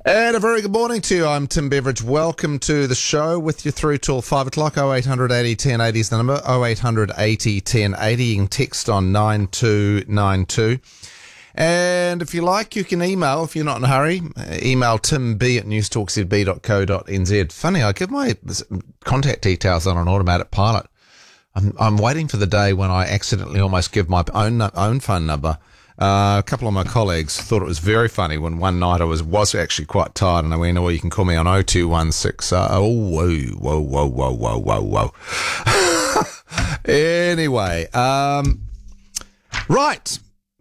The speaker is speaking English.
And a very good morning to you. I'm Tim Beveridge. Welcome to the show with you through till 5 o'clock. 0800 80 1080 is the number. 0800 80 1080. You can text on 9292. And if you like, you can email, if you're not in a hurry, email timb@newstalkzb.co.nz. Funny, I give my contact details on an automatic pilot. I'm waiting for the day when I accidentally almost give my own phone number. A couple of my colleagues thought it was very funny when one night I was actually quite tired and I went, you can call me on 0216. Whoa. Anyway, right.